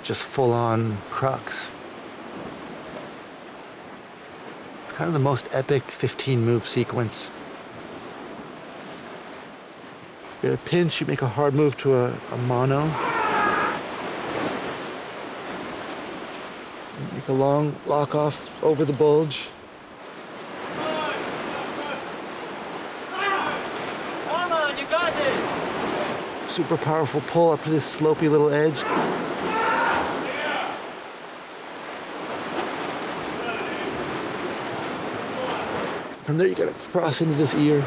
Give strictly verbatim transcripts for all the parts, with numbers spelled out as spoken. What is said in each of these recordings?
just full-on crux. It's kind of the most epic fifteen-move sequence. You get a pinch, you make a hard move to a, a mono. Make a long lock off over the bulge. Come on, you got it! Super powerful pull up to this slopey little edge. From there, you gotta cross into this ear.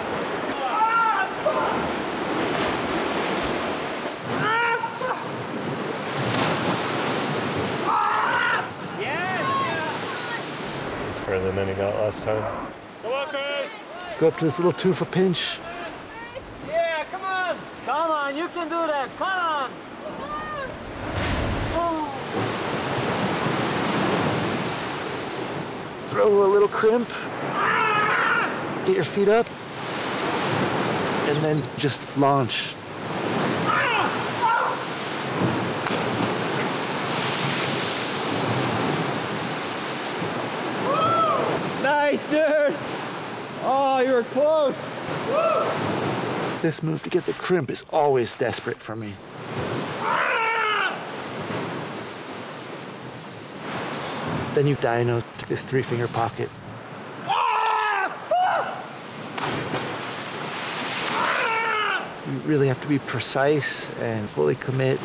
Further than he got last time. Come on, Chris! Go up to this little tufa pinch. Yeah, come on! Come on, you can do that, come on! Throw a little crimp. Get your feet up. And then just launch. Nice, dude! Oh, you were close! This move to get the crimp is always desperate for me. Then you dyno to this three-finger pocket. You really have to be precise and fully commit.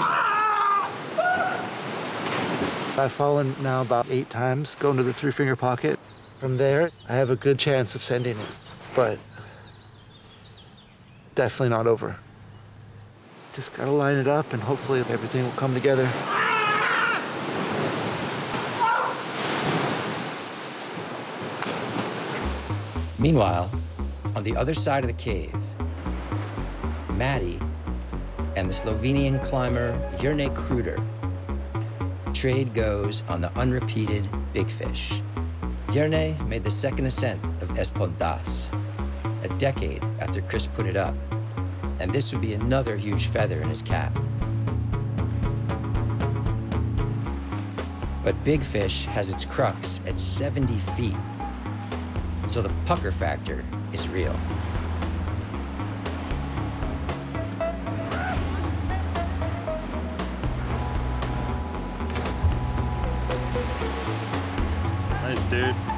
I've fallen now about eight times going to the three-finger pocket. From there, I have a good chance of sending it, but definitely not over. Just gotta line it up and hopefully everything will come together. Meanwhile, on the other side of the cave, Maddie and the Slovenian climber Jernej Kruder trade goes on the unrepeated Big Fish. Jernej made the second ascent of Espondas, a decade after Chris put it up, and this would be another huge feather in his cap. But Big Fish has its crux at seventy feet, so the pucker factor is real. Nice, dude.